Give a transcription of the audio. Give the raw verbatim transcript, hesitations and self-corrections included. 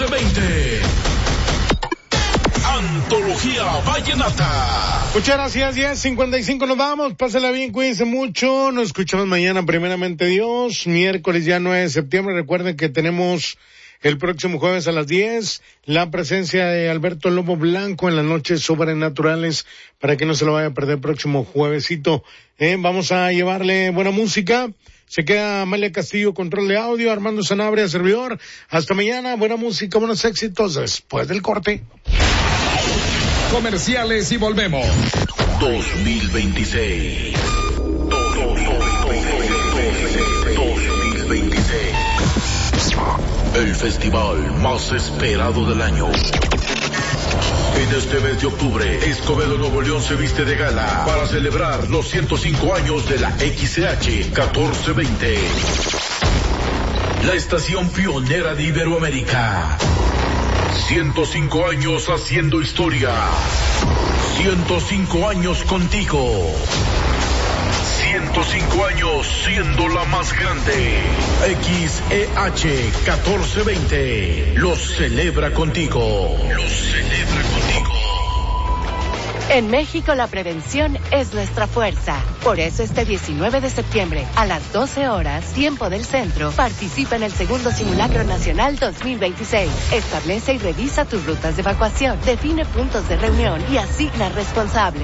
catorce veinte. Antología Vallenata. Muchas gracias, diez cincuenta y cinco nos vamos, pásala bien, cuídense mucho, nos escuchamos mañana, primeramente Dios, miércoles ya nueve de septiembre, recuerden que tenemos el próximo jueves a las diez, la presencia de Alberto Lobo Blanco en las noches sobrenaturales, para que no se lo vaya a perder el próximo juevesito. Eh, vamos a llevarle buena música. Se queda Amalia Castillo, control de audio, Armando Sanabria, servidor. Hasta mañana, buena música, buenos éxitos después del corte. Comerciales y volvemos. dos mil veintiséis. dos mil veintiséis. El festival más esperado del año. En este mes de octubre, Escobedo Nuevo León se viste de gala para celebrar los ciento cinco años de la X C H catorce veinte. La estación pionera de Iberoamérica. ciento cinco años haciendo historia. ciento cinco años contigo. ciento cinco años siendo la más grande. X E H catorce veinte los celebra contigo. Los celebra contigo. En México la prevención es nuestra fuerza. Por eso este diecinueve de septiembre a las doce horas, tiempo del centro, participa en el segundo Simulacro Nacional dos mil veintiséis. Establece y revisa tus rutas de evacuación, define puntos de reunión y asigna responsables.